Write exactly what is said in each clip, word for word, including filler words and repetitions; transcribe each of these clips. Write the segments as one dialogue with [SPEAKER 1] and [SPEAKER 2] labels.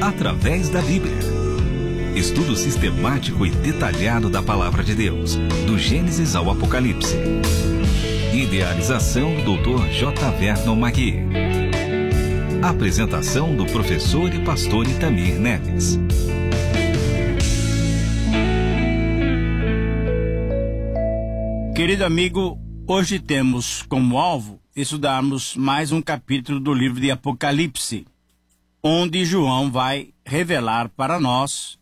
[SPEAKER 1] através da Bíblia. Estudo sistemático e detalhado da Palavra de Deus, do Gênesis ao Apocalipse. Idealização doutor J. Vernon Magui. Apresentação do professor e pastor Itamir Neves.
[SPEAKER 2] Querido amigo, hoje temos como alvo estudarmos mais um capítulo do livro de Apocalipse, onde João vai revelar para nós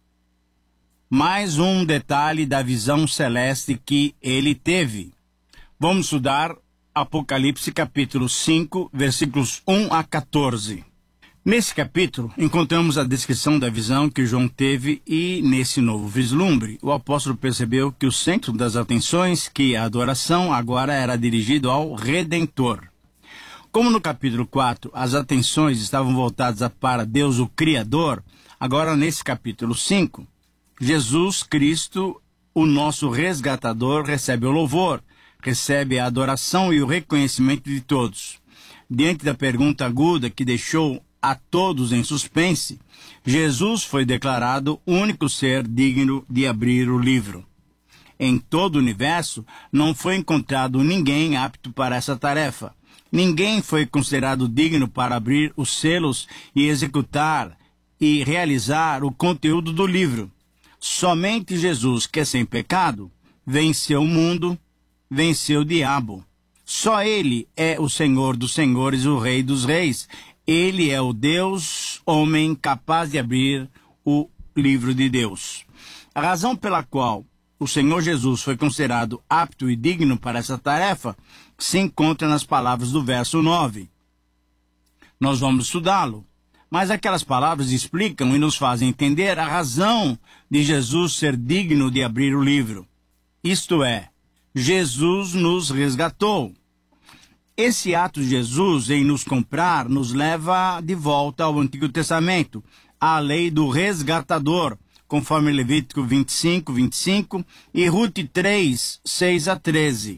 [SPEAKER 2] mais um detalhe da visão celeste que ele teve. Vamos estudar Apocalipse capítulo cinco, versículos um a quatorze. Nesse capítulo, encontramos a descrição da visão que João teve e, nesse novo vislumbre, o apóstolo percebeu que o centro das atenções, que a adoração, agora era dirigido ao Redentor. Como no capítulo quatro, as atenções estavam voltadas para Deus, o Criador, agora nesse capítulo cinco, Jesus Cristo, o nosso resgatador, recebe o louvor, recebe a adoração e o reconhecimento de todos. Diante da pergunta aguda que deixou a todos em suspense, Jesus foi declarado o único ser digno de abrir o livro. Em todo o universo, não foi encontrado ninguém apto para essa tarefa. Ninguém foi considerado digno para abrir os selos e executar e realizar o conteúdo do livro. Somente Jesus, que é sem pecado, venceu o mundo, venceu o diabo. Só Ele é o Senhor dos senhores, o Rei dos reis. Ele é o Deus, homem, capaz de abrir o livro de Deus. A razão pela qual o Senhor Jesus foi considerado apto e digno para essa tarefa se encontra nas palavras do verso nove. Nós vamos estudá-lo, mas aquelas palavras explicam e nos fazem entender a razão de Jesus ser digno de abrir o livro. Isto é, Jesus nos resgatou. Esse ato de Jesus em nos comprar nos leva de volta ao Antigo Testamento, à lei do resgatador, conforme Levítico vinte e cinco, vinte e cinco e Ruth três, seis a treze.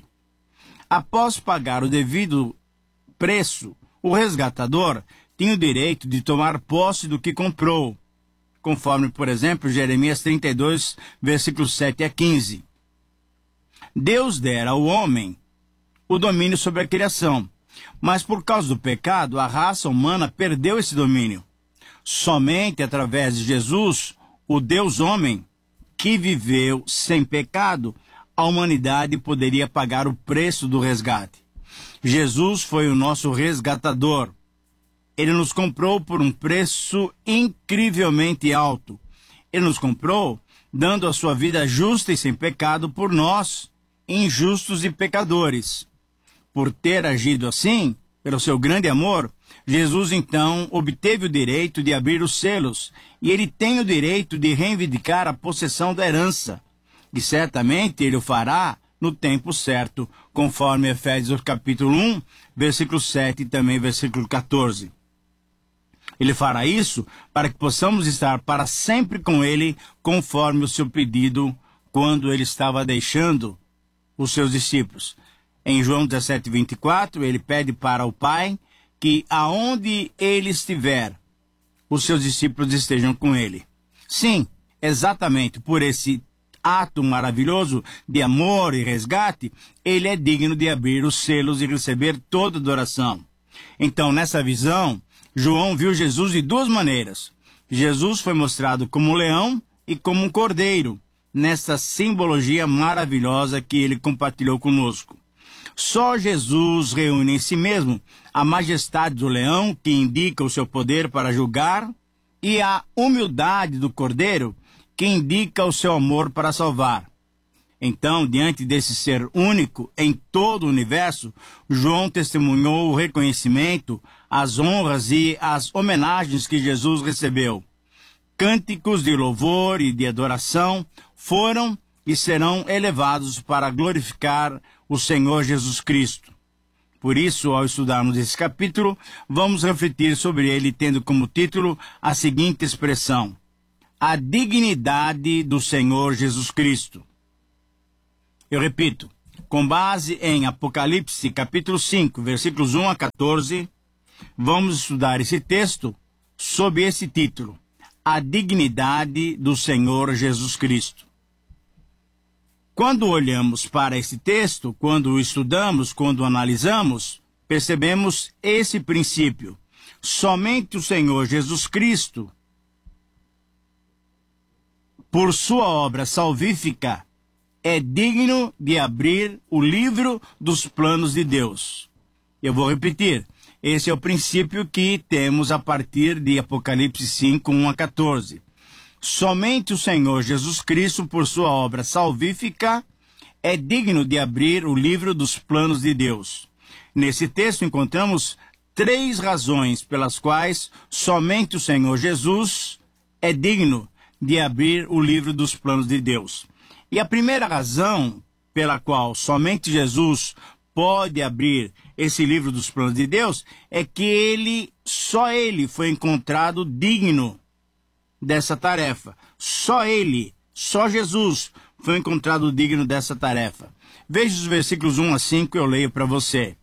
[SPEAKER 2] Após pagar o devido preço, o resgatador tinha o direito de tomar posse do que comprou, conforme, por exemplo, Jeremias trinta e dois, versículos sete a quinze. Deus dera ao homem o domínio sobre a criação, mas por causa do pecado, a raça humana perdeu esse domínio. Somente através de Jesus, o Deus-homem, que viveu sem pecado, a humanidade poderia pagar o preço do resgate. Jesus foi o nosso resgatador. Ele nos comprou por um preço incrivelmente alto. Ele nos comprou dando a sua vida justa e sem pecado por nós, injustos e pecadores. Por ter agido assim, pelo seu grande amor, Jesus então obteve o direito de abrir os selos, e ele tem o direito de reivindicar a possessão da herança. E certamente ele o fará no tempo certo, conforme Efésios capítulo um, versículo sete e também versículo quatorze. Ele fará isso para que possamos estar para sempre com ele, conforme o seu pedido quando ele estava deixando os seus discípulos. Em João dezessete, vinte e quatro, ele pede para o Pai que aonde ele estiver, os seus discípulos estejam com ele. Sim, exatamente por esse ato maravilhoso de amor e resgate, ele é digno de abrir os selos e receber toda adoração. Então, nessa visão, João viu Jesus de duas maneiras. Jesus foi mostrado como um leão e como um cordeiro, nessa simbologia maravilhosa que ele compartilhou conosco. Só Jesus reúne em si mesmo a majestade do leão, que indica o seu poder para julgar, e a humildade do cordeiro, que indica o seu amor para salvar. Então, diante desse ser único em todo o universo, João testemunhou o reconhecimento, as honras e as homenagens que Jesus recebeu. Cânticos de louvor e de adoração foram e serão elevados para glorificar o Senhor Jesus Cristo. Por isso, ao estudarmos esse capítulo, vamos refletir sobre ele, tendo como título a seguinte expressão: a dignidade do Senhor Jesus Cristo. Eu repito, com base em Apocalipse capítulo cinco, versículos um a quatorze, vamos estudar esse texto sob esse título: a dignidade do Senhor Jesus Cristo. Quando olhamos para esse texto, quando o estudamos, quando o analisamos, percebemos esse princípio. Somente o Senhor Jesus Cristo, por sua obra salvífica, é digno de abrir o livro dos planos de Deus. Eu vou repetir. Esse é o princípio que temos a partir de Apocalipse cinco, um a quatorze. Somente o Senhor Jesus Cristo, por sua obra salvífica, é digno de abrir o livro dos planos de Deus. Nesse texto encontramos três razões pelas quais somente o Senhor Jesus é digno de abrir o livro dos planos de Deus. E a primeira razão pela qual somente Jesus pode abrir esse livro dos planos de Deus é que ele, só ele foi encontrado digno dessa tarefa. Só ele, só Jesus foi encontrado digno dessa tarefa. Veja os versículos um a cinco, eu leio para você.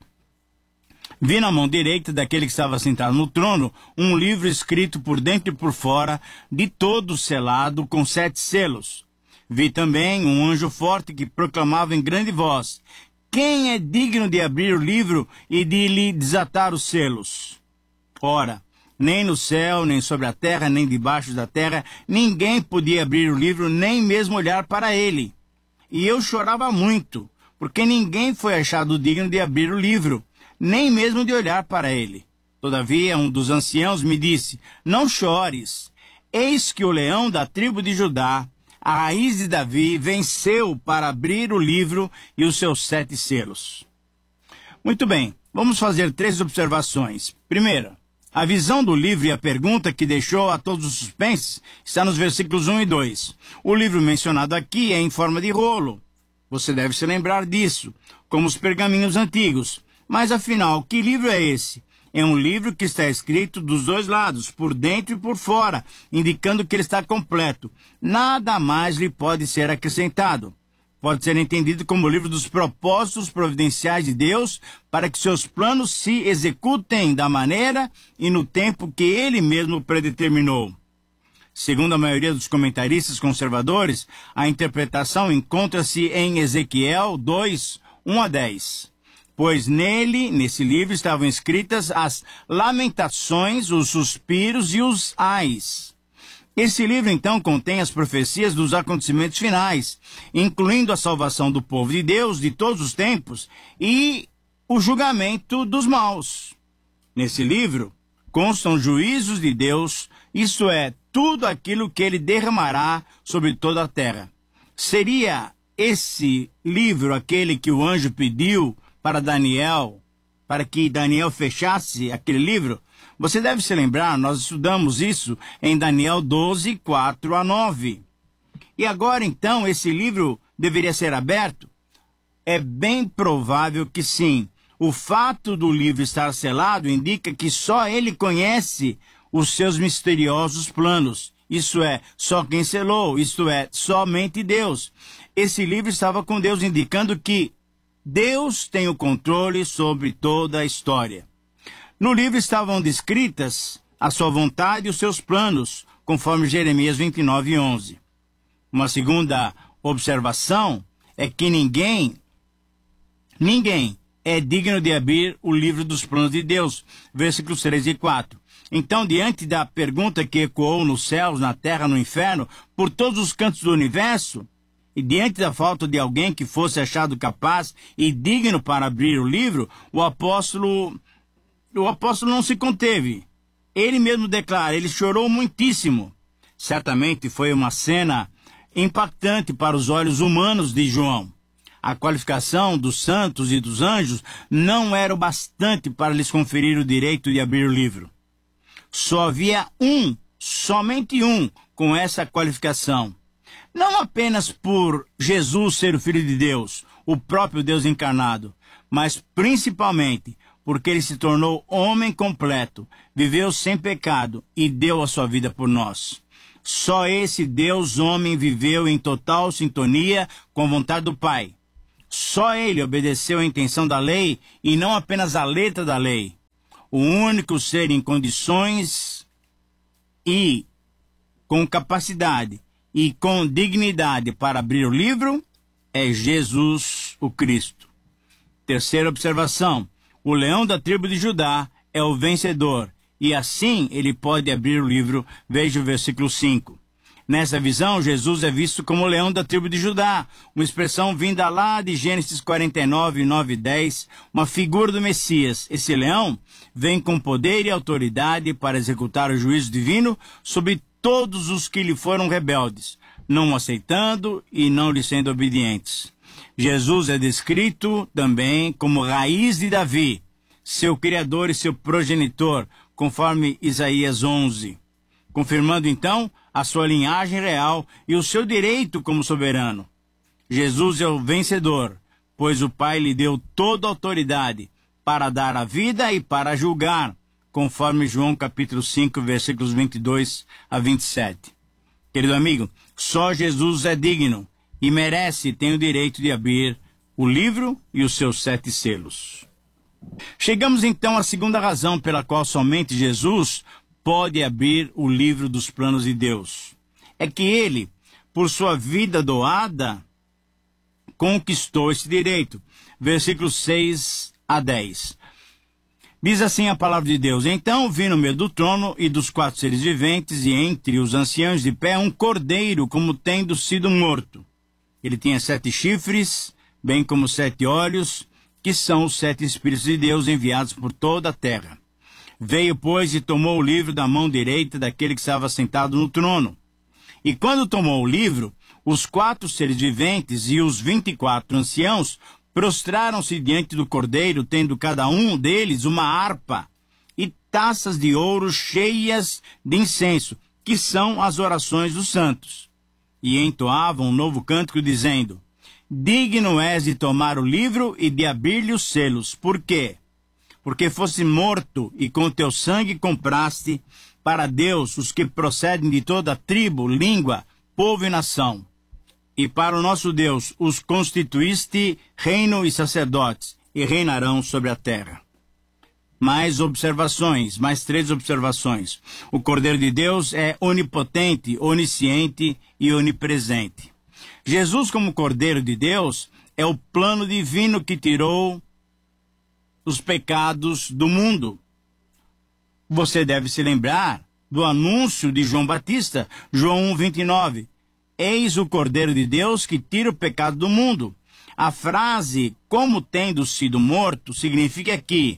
[SPEAKER 2] Vi na mão direita daquele que estava sentado no trono um livro escrito por dentro e por fora, de todo selado com sete selos. Vi também um anjo forte que proclamava em grande voz: quem é digno de abrir o livro e de lhe desatar os selos? Ora, nem no céu, nem sobre a terra, nem debaixo da terra, ninguém podia abrir o livro, nem mesmo olhar para ele. E eu chorava muito, porque ninguém foi achado digno de abrir o livro, nem mesmo de olhar para ele. Todavia, um dos anciãos me disse: não chores, eis que o leão da tribo de Judá, a raiz de Davi, venceu para abrir o livro e os seus sete selos. Muito bem, vamos fazer três observações. Primeira, a visão do livro e a pergunta que deixou a todos os suspenses está nos versículos um e dois. O livro mencionado aqui é em forma de rolo. Você deve se lembrar disso, como os pergaminhos antigos. Mas afinal, que livro é esse? É um livro que está escrito dos dois lados, por dentro e por fora, indicando que ele está completo. Nada mais lhe pode ser acrescentado. Pode ser entendido como o livro dos propósitos providenciais de Deus para que seus planos se executem da maneira e no tempo que ele mesmo predeterminou. Segundo a maioria dos comentaristas conservadores, a interpretação encontra-se em Ezequiel dois, um a dez. Pois nele, nesse livro, estavam escritas as lamentações, os suspiros e os ais. Esse livro, então, contém as profecias dos acontecimentos finais, incluindo a salvação do povo de Deus de todos os tempos e o julgamento dos maus. Nesse livro, constam juízos de Deus, isto é, tudo aquilo que ele derramará sobre toda a terra. Seria esse livro aquele que o anjo pediu para Daniel, para que Daniel fechasse aquele livro? Você deve se lembrar, nós estudamos isso em Daniel doze, quatro a nove. E agora, então, esse livro deveria ser aberto? É bem provável que sim. O fato do livro estar selado indica que só ele conhece os seus misteriosos planos. Isso é, só quem selou, isto é, somente Deus. Esse livro estava com Deus, indicando que Deus tem o controle sobre toda a história. No livro estavam descritas a sua vontade e os seus planos, conforme Jeremias vinte e nove, onze. Uma segunda observação é que ninguém, ninguém é digno de abrir o livro dos planos de Deus, versículos três e quatro. Então, diante da pergunta que ecoou nos céus, na terra, no inferno, por todos os cantos do universo, e diante da falta de alguém que fosse achado capaz e digno para abrir o livro, o apóstolo, o apóstolo não se conteve. Ele mesmo declara, ele chorou muitíssimo. Certamente foi uma cena impactante para os olhos humanos de João. A qualificação dos santos e dos anjos não era o bastante para lhes conferir o direito de abrir o livro. Só havia um, somente um, com essa qualificação. Não apenas por Jesus ser o Filho de Deus, o próprio Deus encarnado, mas principalmente porque ele se tornou homem completo, viveu sem pecado e deu a sua vida por nós. Só esse Deus homem viveu em total sintonia com a vontade do Pai. Só ele obedeceu à intenção da lei e não apenas à letra da lei. O único ser em condições e com capacidade e com dignidade para abrir o livro é Jesus o Cristo. Terceira observação: o leão da tribo de Judá é o vencedor, e assim ele pode abrir o livro. Veja o versículo cinco. Nessa visão, Jesus é visto como o leão da tribo de Judá, uma expressão vinda lá de Gênesis quarenta e nove, nove e dez, uma figura do Messias. Esse leão vem com poder e autoridade para executar o juízo divino sobre todos os que lhe foram rebeldes, não o aceitando e não lhe sendo obedientes. Jesus é descrito também como raiz de Davi, seu criador e seu progenitor, conforme Isaías onze, confirmando então a sua linhagem real e o seu direito como soberano. Jesus é o vencedor, pois o Pai lhe deu toda a autoridade para dar a vida e para julgar, conforme João capítulo cinco, versículos vinte e dois a vinte e sete. Querido amigo, só Jesus é digno e merece e tem o direito de abrir o livro e os seus sete selos. Chegamos então à segunda razão pela qual somente Jesus pode abrir o livro dos planos de Deus. É que ele, por sua vida doada, conquistou esse direito. Versículos seis a dez. Diz assim a palavra de Deus: Então vi no meio do trono e dos quatro seres viventes, e entre os anciãos de pé, um cordeiro, como tendo sido morto. Ele tinha sete chifres, bem como sete olhos, que são os sete Espíritos de Deus enviados por toda a terra. Veio, pois, e tomou o livro da mão direita daquele que estava sentado no trono. E quando tomou o livro, os quatro seres viventes e os vinte e quatro anciãos prostraram-se diante do cordeiro, tendo cada um deles uma harpa e taças de ouro cheias de incenso, que são as orações dos santos. E entoavam um novo cântico, dizendo: Digno és de tomar o livro e de abrir-lhe os selos. Por quê? Porque fosse morto e com teu sangue compraste para Deus os que procedem de toda tribo, língua, povo e nação. E para o nosso Deus os constituíste reino e sacerdotes, e reinarão sobre a terra. Mais observações, mais três observações. O Cordeiro de Deus é onipotente, onisciente e onipresente. Jesus, como Cordeiro de Deus, é o plano divino que tirou os pecados do mundo. Você deve se lembrar do anúncio de João Batista, João um, vinte e nove. Eis o Cordeiro de Deus que tira o pecado do mundo. A frase, como tendo sido morto, significa que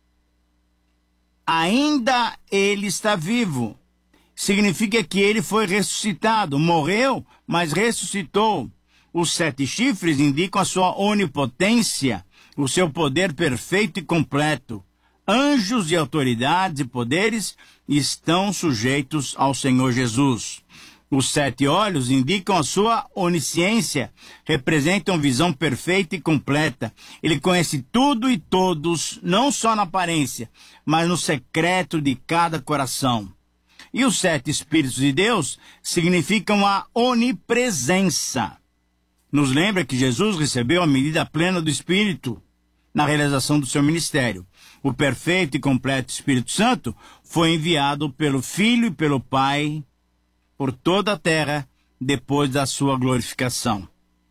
[SPEAKER 2] ainda ele está vivo. Significa que ele foi ressuscitado, morreu, mas ressuscitou. Os sete chifres indicam a sua onipotência, o seu poder perfeito e completo. Anjos e autoridades e poderes estão sujeitos ao Senhor Jesus. Os sete olhos indicam a sua onisciência, representam visão perfeita e completa. Ele conhece tudo e todos, não só na aparência, mas no secreto de cada coração. E os sete Espíritos de Deus significam a onipresença. Nos lembra que Jesus recebeu a medida plena do Espírito na realização do seu ministério. O perfeito e completo Espírito Santo foi enviado pelo Filho e pelo Pai por toda a terra depois da sua glorificação.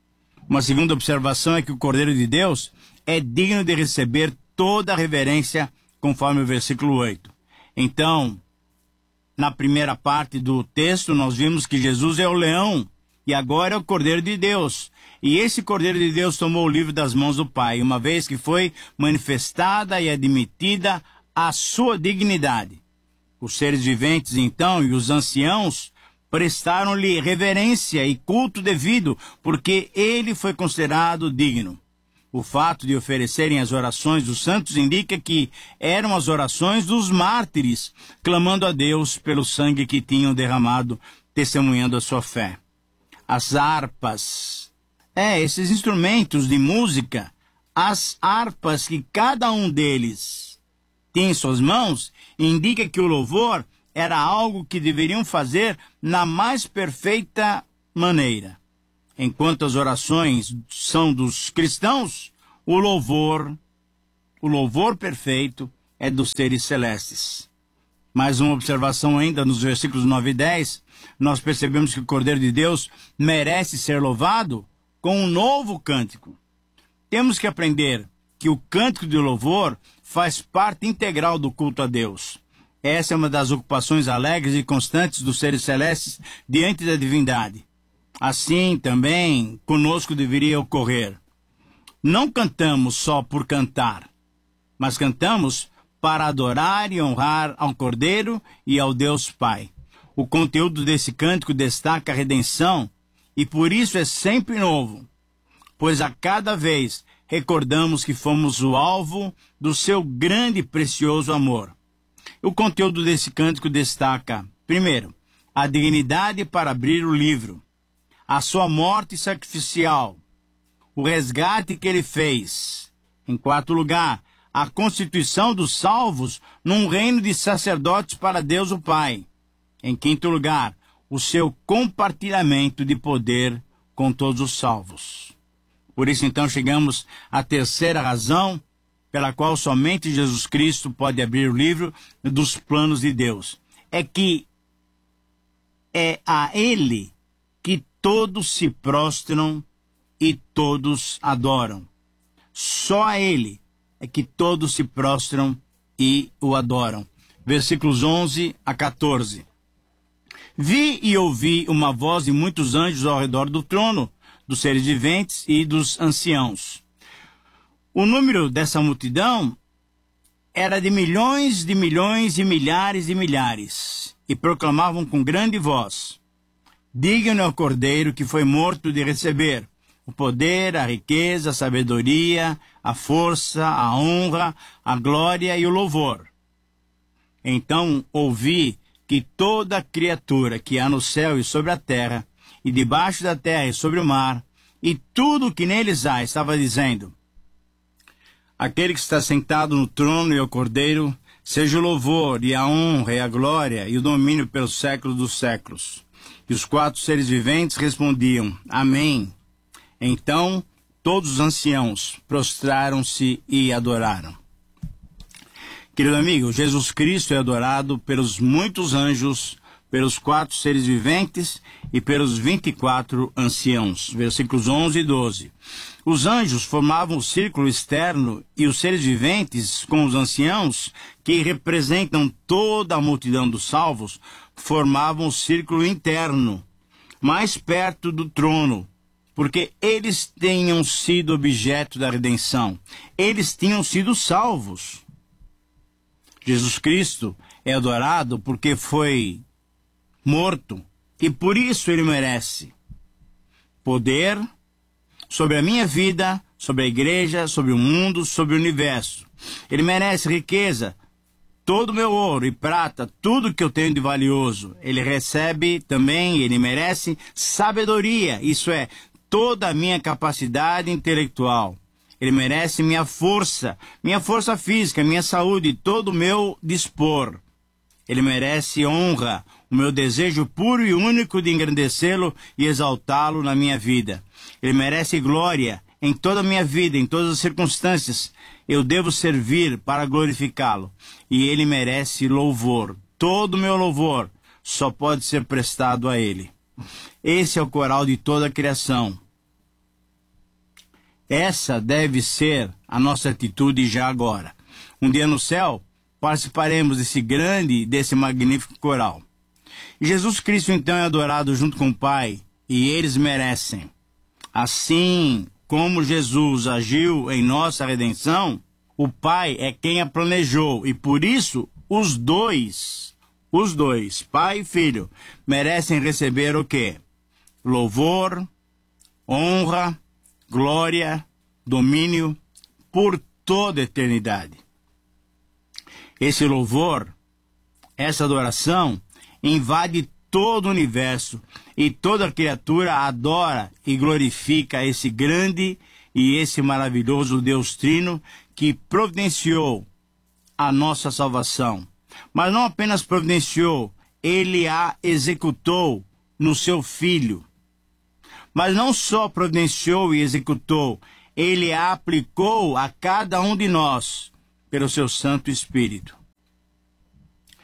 [SPEAKER 2] Uma segunda observação é que o Cordeiro de Deus é digno de receber toda a reverência, conforme o versículo oito. Então, na primeira parte do texto, nós vimos que Jesus é o leão e agora é o Cordeiro de Deus. E esse Cordeiro de Deus tomou o livro das mãos do Pai, uma vez que foi manifestada e admitida a sua dignidade. Os seres viventes, então, e os anciãos prestaram-lhe reverência e culto devido, porque ele foi considerado digno. O fato de oferecerem as orações dos santos indica que eram as orações dos mártires, clamando a Deus pelo sangue que tinham derramado, testemunhando a sua fé. As harpas, é, esses instrumentos de música, as harpas que cada um deles tinha em suas mãos, indica que o louvor era algo que deveriam fazer na mais perfeita maneira. Enquanto as orações são dos cristãos, o louvor, o louvor perfeito é dos seres celestes. Mais uma observação ainda nos versículos nove e dez, nós percebemos que o Cordeiro de Deus merece ser louvado com um novo cântico. Temos que aprender que o cântico de louvor faz parte integral do culto a Deus. Essa é uma das ocupações alegres e constantes dos seres celestes diante da divindade. Assim também conosco deveria ocorrer. Não cantamos só por cantar, mas cantamos para adorar e honrar ao Cordeiro e ao Deus Pai. O conteúdo desse cântico destaca a redenção e por isso é sempre novo, pois a cada vez recordamos que fomos o alvo do seu grande e precioso amor. O conteúdo desse cântico destaca, primeiro, a dignidade para abrir o livro, a sua morte sacrificial, o resgate que ele fez. Em quarto lugar, a constituição dos salvos num reino de sacerdotes para Deus o Pai. Em quinto lugar, o seu compartilhamento de poder com todos os salvos. Por isso, então, chegamos à terceira razão pela qual somente Jesus Cristo pode abrir o livro dos planos de Deus. É que é a Ele que todos se prostram e todos adoram. Só a Ele é que todos se prostram e o adoram. Versículos onze a quatorze. Vi e ouvi uma voz de muitos anjos ao redor do trono, dos seres viventes e dos anciãos. O número dessa multidão era de milhões de milhões e milhares de milhares, e proclamavam com grande voz: digno é o Cordeiro que foi morto de receber o poder, a riqueza, a sabedoria, a força, a honra, a glória e o louvor. Então ouvi que toda criatura que há no céu e sobre a terra, e debaixo da terra e sobre o mar, e tudo o que neles há, estava dizendo: aquele que está sentado no trono e ao Cordeiro, seja o louvor e a honra e a glória e o domínio pelos séculos dos séculos. E os quatro seres viventes respondiam: amém. Então todos os anciãos prostraram-se e adoraram. Querido amigo, Jesus Cristo é adorado pelos muitos anjos, pelos quatro seres viventes e pelos vinte e quatro anciãos. Versículos onze e doze. Os anjos formavam o círculo externo e os seres viventes, com os anciãos, que representam toda a multidão dos salvos, formavam o círculo interno, mais perto do trono, porque eles tinham sido objeto da redenção. Eles tinham sido salvos. Jesus Cristo é adorado porque foi morto, e por isso ele merece poder sobre a minha vida, sobre a igreja, sobre o mundo, sobre o universo. Ele merece riqueza, todo o meu ouro e prata, tudo que eu tenho de valioso. Ele recebe também, ele merece sabedoria, isso é, toda a minha capacidade intelectual. Ele merece minha força, minha força física, minha saúde, todo o meu dispor. Ele merece honra, o meu desejo puro e único de engrandecê-lo e exaltá-lo na minha vida. Ele merece glória em toda a minha vida, em todas as circunstâncias. Eu devo servir para glorificá-lo. E ele merece louvor. Todo o meu louvor só pode ser prestado a ele. Esse é o coral de toda a criação. Essa deve ser a nossa atitude já agora. Um dia no céu, participaremos desse grande, desse magnífico coral. E Jesus Cristo então é adorado junto com o Pai, e eles merecem. Assim como Jesus agiu em nossa redenção, o Pai é quem a planejou, e por isso os dois, os dois, Pai e Filho, merecem receber o quê? Louvor, honra, glória, domínio por toda a eternidade. Esse louvor, essa adoração, invade todo o universo e toda criatura adora e glorifica esse grande e esse maravilhoso Deus Trino que providenciou a nossa salvação. Mas não apenas providenciou, ele a executou no seu Filho. Mas não só providenciou e executou, ele a aplicou a cada um de nós pelo seu Santo Espírito.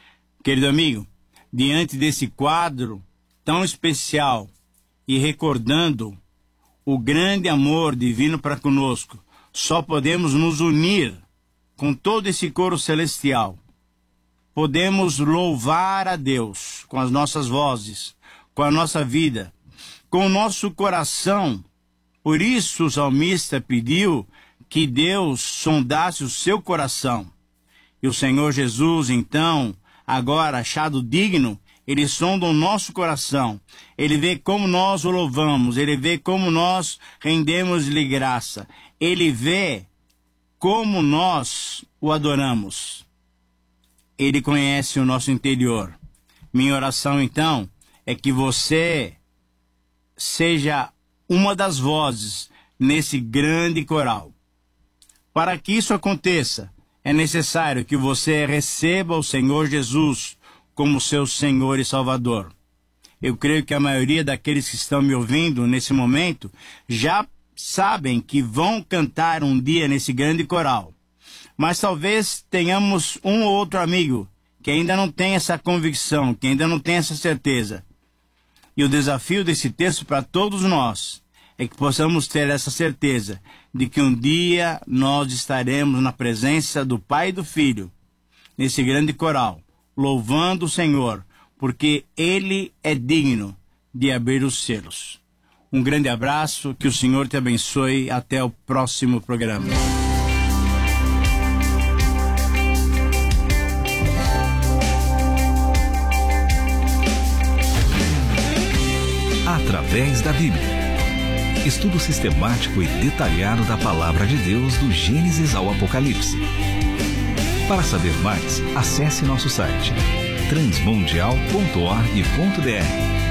[SPEAKER 2] Querido amigo, diante desse quadro tão especial e recordando o grande amor divino para conosco, só podemos nos unir com todo esse coro celestial. Podemos louvar a Deus com as nossas vozes, com a nossa vida, com o nosso coração. Por isso o salmista pediu que Deus sondasse o seu coração. E o Senhor Jesus, então, agora achado digno, Ele sonda o nosso coração. Ele vê como nós o louvamos. Ele vê como nós rendemos-lhe graça. Ele vê como nós o adoramos. Ele conhece o nosso interior. Minha oração, então, é que você seja uma das vozes nesse grande coral. Para que isso aconteça, é necessário que você receba o Senhor Jesus como seu Senhor e Salvador. Eu creio que a maioria daqueles que estão me ouvindo nesse momento já sabem que vão cantar um dia nesse grande coral. Mas talvez tenhamos um ou outro amigo que ainda não tem essa convicção, que ainda não tem essa certeza. E o desafio desse texto para todos nós é que possamos ter essa certeza de que um dia nós estaremos na presença do Pai e do Filho, nesse grande coral, louvando o Senhor, porque Ele é digno de abrir os selos. Um grande abraço, que o Senhor te abençoe, até o próximo programa.
[SPEAKER 1] Através da Bíblia. Estudo sistemático e detalhado da Palavra de Deus do Gênesis ao Apocalipse. Para saber mais, acesse nosso site transmundial ponto org ponto br.